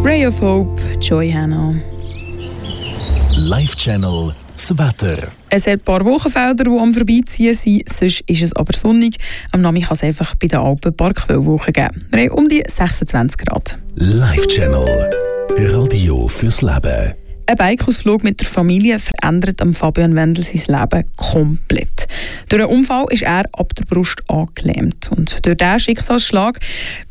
Ray of Hope, Joy Hannah. Live Channel, das Wetter. Es hat ein paar Wolkenfelder, die am Vorbeiziehen sind, sonst ist es aber sonnig. Am Nachmittag kann es einfach bei den Alpen ein paar Quellwolken geben. Wir haben um die 26 Grad. Live Channel, Radio fürs Leben. Ein Bikeausflug mit der Familie verändert am Fabian Wendel sein Leben komplett. Durch einen Unfall ist er ab der Brust angelähmt. Und durch diesen Schicksalsschlag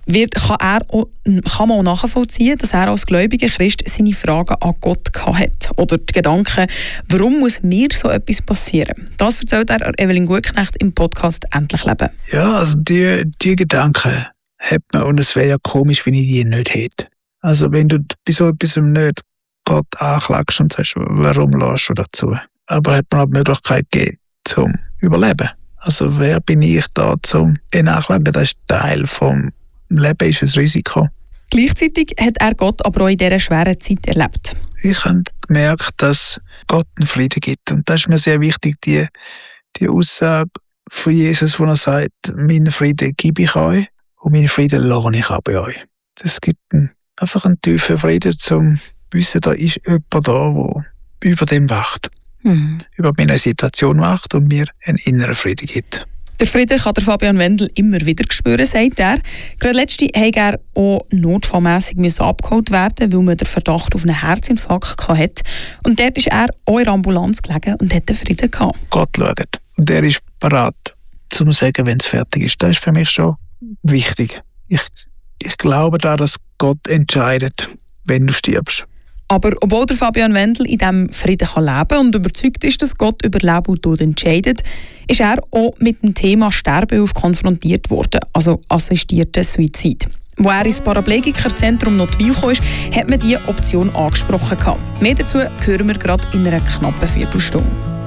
kann man auch nachvollziehen, dass er als gläubiger Christ seine Fragen an Gott hatte. Oder die Gedanken, warum muss mir so etwas passieren? Das erzählt er Evelyn Gutknecht im Podcast «Endlich Leben». Ja, also die Gedanken hat man, und es wäre ja komisch, wenn ich die nicht hätte. Also wenn du bei so etwas nicht Gott anklagst und sagst, warum lässt du dazu? Aber hat man auch die Möglichkeit gegeben, zum Überleben. Also wer bin ich da zum Nachleben? Das ist Teil vom Leben, ist ein Risiko. Gleichzeitig hat er Gott aber auch in dieser schweren Zeit erlebt. Ich habe gemerkt, dass Gott einen Frieden gibt. Und das ist mir sehr wichtig, die Aussage von Jesus, wo er sagt, meinen Frieden gebe ich euch und meinen Frieden lasse ich auch bei euch. Das gibt einfach einen tiefen Frieden, zum wissen, da ist jemand da, der über dem wacht. Über meine Situation wacht und mir einen inneren Frieden gibt. Der Frieden kann der Fabian Wendel immer wieder spüren, sagt er. Gerade letzte musste er auch notfallmässig abgeholt werden, weil man den Verdacht auf einen Herzinfarkt hatte. Und dort ist er auch in der Ambulanz gelegen und hat den Frieden gehabt. Gott schaut. Und er ist bereit, zu sagen, wenn es fertig ist. Das ist für mich schon wichtig. Ich glaube daran, dass Gott entscheidet, wenn du stirbst. Aber obwohl der Fabian Wendel in diesem Frieden leben kann und überzeugt ist, dass Gott über Leben und Tod entscheidet, ist er auch mit dem Thema Sterbehilfe konfrontiert worden, also assistierten Suizid. Als er ins Paraplegikerzentrum Notwil kam, hat man diese Option angesprochen. Mehr dazu hören wir gerade in einer knappen Viertelstunde.